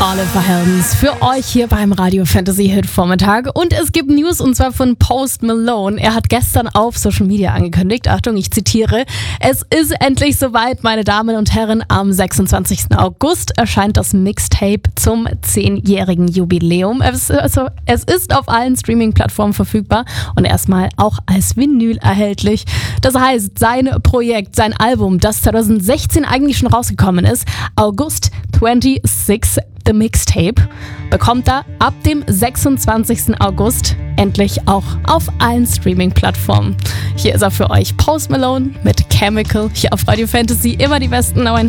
Oliver Heldens für euch hier beim Radio Fantasy Hit Vormittag. Und es gibt News und zwar von Post Malone. Er hat gestern auf Social Media angekündigt, Achtung, ich zitiere: Es ist endlich soweit, meine Damen und Herren, am 26. August erscheint das Mixtape zum 10-jährigen Jubiläum. Es ist auf allen Streaming-Plattformen verfügbar und erstmal auch als Vinyl erhältlich. Das heißt, sein Projekt, sein Album, das 2016 eigentlich schon rausgekommen ist, August 26, The Mixtape, bekommt er ab dem 26. August endlich auch auf allen Streaming-Plattformen. Hier ist er für euch, Post Malone mit Chemical, hier auf Radio Fantasy. Immer die besten neuen